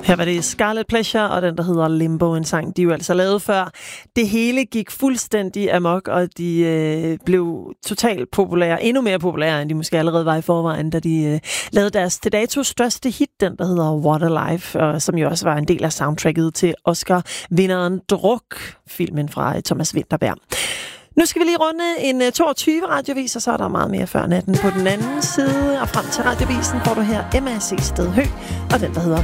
Her var det Scarlet Pleasure, og den, der hedder Limbo, en sang, de jo altså lavede før. Det hele gik fuldstændig amok, og de blev totalt populære, endnu mere populære, end de måske allerede var i forvejen, da de lavede deres til dato største hit, den, der hedder What a Life, og som jo også var en del af soundtracket til Oscar-vinderen Druk, filmen fra Thomas Vinterberg. Nu skal vi lige runde en 22 radiovis, og så er der meget mere før natten på den anden side. Og frem til radiovisen får du her Emma C. Sted Hø, og den, der hedder